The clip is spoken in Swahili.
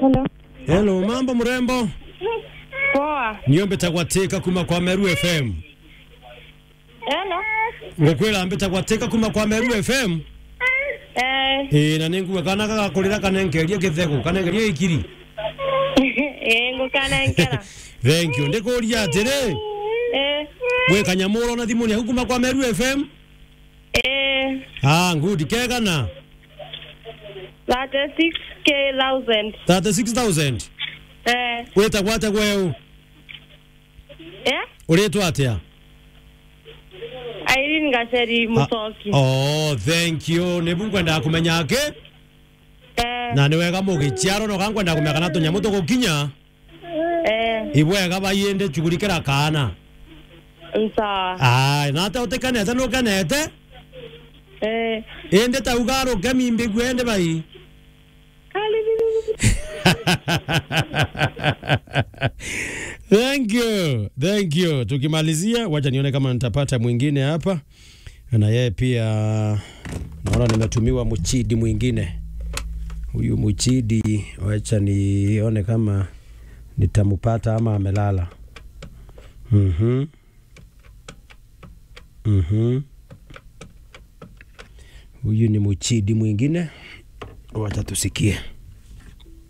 Hello. Hello, mambo mrembo? Poa. Niombe takwateka kuma kwa Meru FM. Hello. Ngokwela ambeta kwateka kuma kwa Meru FM. Na ningu kana gakolera kanengeria githego kanengeria ikiri. Ngo kanengera. Thank you. Ndikuria atire. We kanyamuro na thimuni hukuma kwa Meru FM? Good. Kegana. 36,000. 36,000. Weta kwate kweu. Uretwa atia? Irene Gacheri Mutoki. Thank you. Nebunkwenda kumenya ke? Na niwega mugichiaro no kankwenda kumenya kana tunyamu tugukinya. Ibwega bayende chugurikira kana. Nsa. Na ta utekanete no kanete? Ende taugaro gamimbe gwende bai. Thank you. Tukimalizia wacha nione kama nitapata mwingine hapa. Na yeye pia naona nimetumiwa mchidi mwingine. Huyu mchidi wacha nione kama nitamupata ama amelala. Huyu ni mchidi mwingine. Wacha tusikie.